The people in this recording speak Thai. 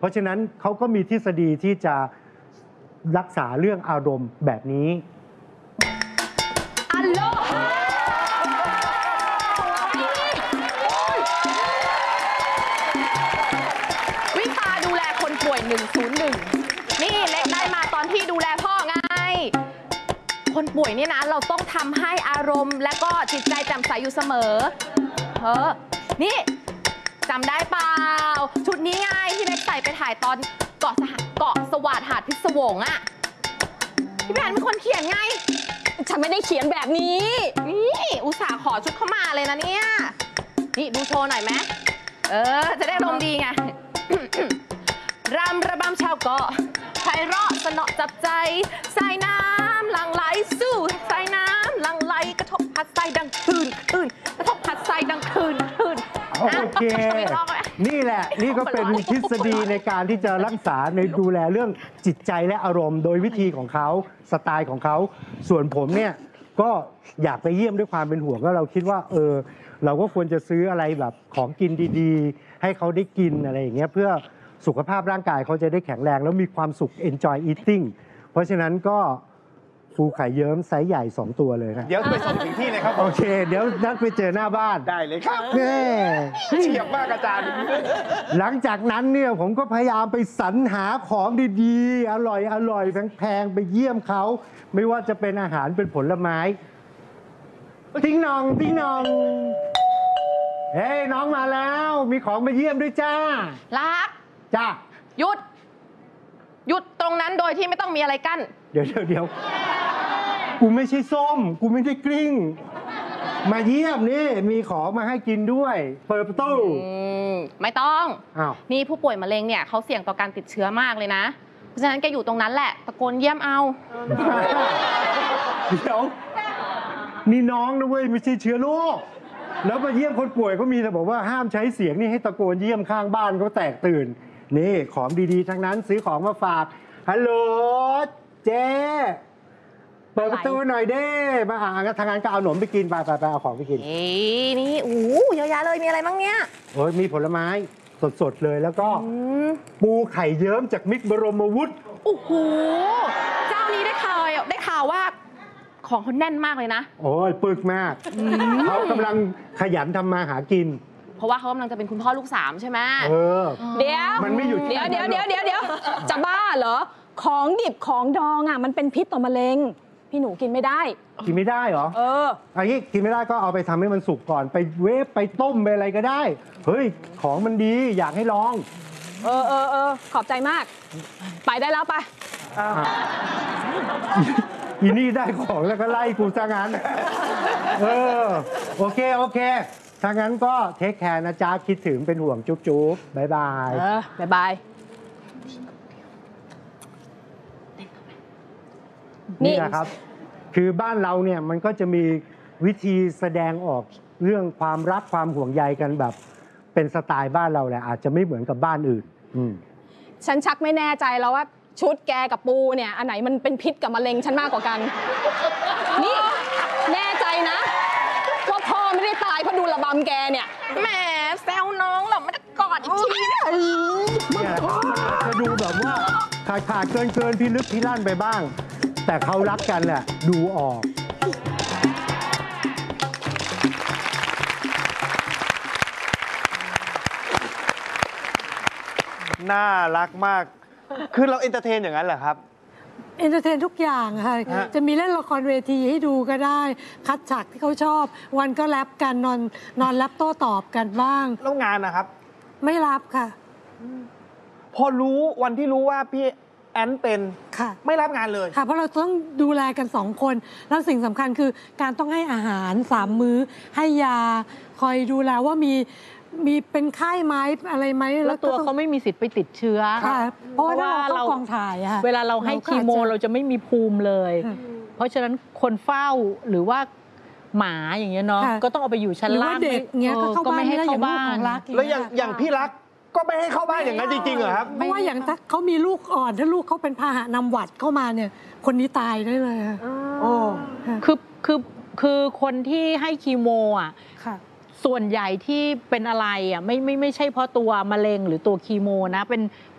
ราะฉะนั้นเขาก็มีทฤษฎีที่จะรักษาเรื่องอารมณ์แบบนี้อัลโลฮาวิชาดูแลคนป่วย101นี่เล็กได้มาตอนที่ดูแลพ่อไงคนป่วยนี่นะเราต้องทำให้อารมณ์และก็จิตใจแจ่มใสอยู่เสมอนี่จำได้เปล่าชุดนี้ไงที่เล็กใส่ไปถ่ายตอนเกาะสวาทหาดพิศวงอะพี่แบนเป็นคนเขียนไงฉันไม่ได้เขียนแบบนี้นี่อุตส่าห์ขอชุดเข้ามาเลยนะเนี่ยนี่ดูโชว์หน่อยไหมจะได้ลมณ์ดีไง รำระบำชาวเกาะไพเราะสนอจับใจสายน้ำหลั่งไหลสู้สายน้ำหลั่งไหลกระทบพัดทรายดังคืนกระทบพัดทรายดังคืนโอเคนี่แหละนี่ก็เป็นทฤษฎีในการที่จะรักษาในดูแลเรื่องจิตใจและอารมณ์โดยวิธีของเขาสไตล์ของเขาส่วนผมเนี่ยก็อยากไปเยี่ยมด้วยความเป็นห่วงก็เราคิดว่าเราก็ควรจะซื้ออะไรแบบของกินดีๆให้เขาได้กินอะไรอย่างเงี้ยเพื่อสุขภาพร่างกายเขาจะได้แข็งแรงแล้วมีความสุข enjoy eating เพราะฉะนั้นก็ฟูไข่เยิ้มไซส์ใหญ่2ตัวเลยครับเดี๋ยวไปส่งถึงที่เลยครับโอเคเดี๋ยวนัดไปเจอหน้าบ้านได้เลยครับเฉียบมากอาจารย์หลังจากนั้นเนี่ยผมก็พยายามไปสรรหาของดีๆอร่อยแพงๆไปเยี่ยมเขาไม่ว่าจะเป็นอาหารเป็นผลไม้ติ๊งนองเฮ้ยน้องมาแล้วมีของมาเยี่ยมด้วยจ้ารักจ้าหยุดตรงนั้นโดยที่ไม่ต้องมีอะไรกั้นเดี๋ยวกูไม่ใช่ส้มกูไม่ได้กลิ้งมาเยี่ยมนี่มีของมาให้กินด้วยเปิดประตูไม่ต้องนี่ผู้ป่วยมะเร็งเนี่ยเขาเสี่ยงต่อการติดเชื้อมากเลยนะเพราะฉะนั้นแกอยู่ตรงนั้นแหละตะโกนเยี่ยมเอาเดี๋ยวนี่น้องนะเว้ยไม่ใช่เชื้อโรคแล้วมาเยี่ยมคนป่วยเขามีแต่บอกว่าห้ามใช้เสียงนี่ให้ตะโกนเยี่ยมข้างบ้านเขาแตกตื่นนี่ของดีๆทั้งนั้นซื้อของมาฝากฮัลโหลเจ๊เปิดประตูหน่อยเด้มาทางงานก็เอาขนมไปกินไปเอาของไปกินนี่เยอะแยะเลยมีอะไรบ้างเนี่ยมีผลไม้สดๆเลยแล้วก็ปูไข่เยิ้มจากมิกบรมวุฒิโอ้โหเจ้านี้ได้ข่าวว่าของเขาแน่นมากเลยนะโอ้ยปึกมากเขากำลังขยันทำมาหากินเพราะว่าเขากำลังจะเป็นคุณพ่อลูก3ใช่ไหมเดี๋ยวมันไม่หยุดเดี๋ยวจะบ้าเหรอของดิบของดองอ่ะมันเป็นพิษต่อมะเร็งพี่หนูกินไม่ได้เหรออันนี้กินไม่ได้ก็เอาไปทำให้มันสุกก่อนไปเวฟไปต้มไปอะไรก็ได้เฮ้ยของมันดีอยากให้ลองขอบใจมากไปได้แล้วไปอีนี่ได้ของแล้วก็ไล่กูซะงั้นโอเคถ้างั้นก็เทคแคร์นะจ๊ะคิดถึงเป็นห่วงจุ๊บบ๊ายบายบ๊ายบายนี่แหละครับคือบ้านเราเนี่ยมันก็จะมีวิธีแสดงออกเรื่องความรักความห่วงใยกันแบบเป็นสไตล์บ้านเราแหละอาจจะไม่เหมือนกับบ้านอื่นฉันชักไม่แน่ใจแล้วว่าชุดแกกับปูเนี่ยอันไหนมันเป็นพิษกับมะเร็งฉันมากกว่ากันนี่แน่ใจนะว่าพ่อไม่ได้ตายเพราะดูระบำแกเนี่ยแหมแซวน้องเราไม่ได้กอดอีกทีเนี่ยจะดูแบบว่าขาดเกินพี่ลึกพี่ลั่นไปบ้างแต่เขารักกันแหละดูออกน่ารักมากคือเราเอนเตอร์เทนอย่างนั้นเหรอครับเอนเตอร์เทนทุกอย่างค่ะจะมีเล่นละครเวทีให้ดูก็ได้คัดฉากที่เขาชอบวันก็แรปกันนอนแรปโต้ตอบกันบ้างแล้วงานนะครับไม่รับค่ะพอรู้วันที่รู้ว่าพี่แอนเป็นไม่รับงานเลยค่ะเพราะเราต้องดูแลกัน2 คนแล้วสิ่งสำคัญคือการต้องให้อาหาร3 มื้อให้ยาคอยดูแลว่ามีเป็นไข้ไหมอะไรไหมแล้วตัวเขาไม่มีสิทธิ์ไปติดเชื้อค่ะเพราะว่าเรากองถ่ายเวลาเราให้คีโมเราจะไม่มีภูมิเลยเพราะฉะนั้นคนเฝ้าหรือว่าหมาอย่างเงี้ยเนาะก็ต้องเอาไปอยู่ชั้นล่างเด็กเงี้ยก็ไม่ให้เข้าบ้านแล้วอย่างพี่รักก็ไม่ให้เข้าบ้านอย่างนั้นจริงๆเหรอครับเพราะว่าอย่างถ้าเขามีลูกอ่อนถ้าลูกเขาเป็นพาหะนำหวัดเข้ามาเนี่ยคนนี้ตายได้เลยคือคนที่ให้คีโมอ่ะส่วนใหญ่ที่เป็นอะไรอ่ะไม่ใช่เพราะตัวมะเร็งหรือตัวคีโมนะเป็น